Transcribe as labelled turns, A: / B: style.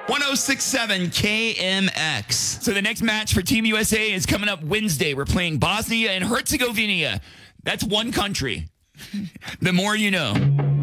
A: 1067 KMX.
B: So the next match for Team USA is coming up Wednesday. We're playing Bosnia and Herzegovina. That's one country. The more you know.